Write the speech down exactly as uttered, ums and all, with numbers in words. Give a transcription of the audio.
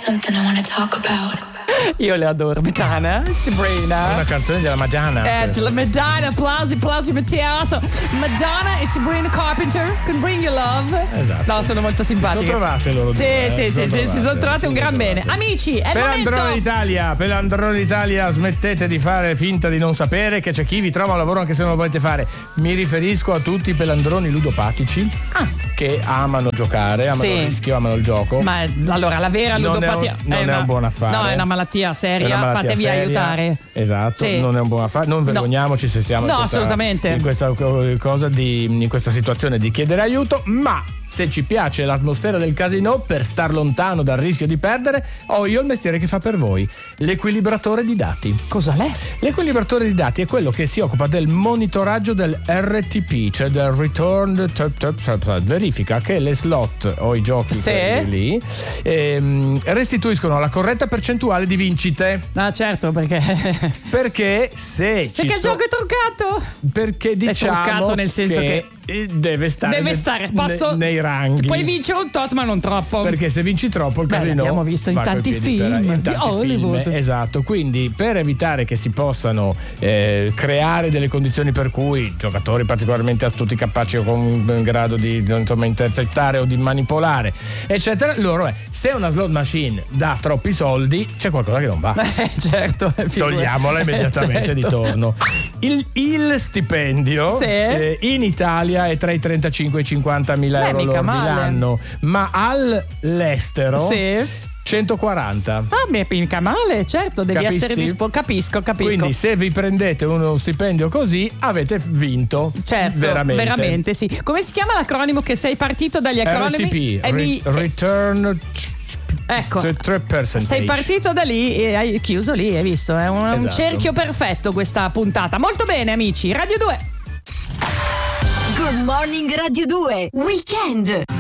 something I want to talk about. Io le adoro, Madonna, Sabrina. Una canzone della Madonna. Eh, la Madonna, applausi, applausi, Mattiaso. Madonna e Sabrina Carpenter con Bring Your Love. Esatto. No, sono molto simpatiche. Sono trovate loro sì, due. Sì, eh, sì, sì, si sono trovate un gran bene. Amici, è il per momento. Androne Italia, per Androne Italia, smettete di fare finta di non sapere che c'è chi vi trova un lavoro anche se non lo volete fare. Mi riferisco a tutti i pelandroni ludopatici ah. che amano giocare, amano sì. il rischio, amano il gioco. Ma allora la vera non ludopatia è un, non è, una, un buon affare. No, è una malattia seria, una malattia fatevi seria. aiutare. Esatto, sì. non è un buon affare. Non vergogniamoci no. se stiamo no, in questa, assolutamente. in questa cosa di in questa situazione di chiedere aiuto, ma se ci piace l'atmosfera del casino per star lontano dal rischio di perdere, ho io il mestiere che fa per voi, l'equilibratore di dati. Cosa l'è? L'equilibratore di dati è quello che si occupa del monitoraggio del R T P, cioè del return top, top, top, verifica che le slot o i giochi sì. lì ehm, restituiscono la corretta percentuale di vincite. Ah, certo, perché perché se perché ci il so... gioco è truccato. Perché diciamo è truccato nel senso che, che deve stare, deve ne, stare passo, ne, nei ranghi. Puoi vincere un tot ma non troppo, perché se vinci troppo il Beh, casino l'abbiamo visto in tanti film per, in tanti di Hollywood film, esatto. Quindi per evitare che si possano eh, creare delle condizioni per cui giocatori particolarmente astuti, capaci o con in grado di insomma intercettare o di manipolare eccetera, loro è se una slot machine dà troppi soldi c'è qualcosa che non va. eh, certo, togliamola immediatamente eh, certo. di torno. Il, il stipendio sì. eh, in Italia è tra i trentacinque e i cinquanta mila euro lordi l'anno, ma all'estero sì. centoquaranta. Ah, beh, mica male, certo, devi Capisci? essere disposto. Capisco, capisco. Quindi se vi prendete uno stipendio così avete vinto. Certo, veramente. Veramente sì. Come si chiama l'acronimo che sei partito dagli acronimi? R T P, e mi... Return Ecco, tre percentage. Sei partito da lì e hai chiuso lì, hai visto? È un, esatto. un cerchio perfetto questa puntata. Molto bene, amici. Radio due. Good Morning Radio due Weekend.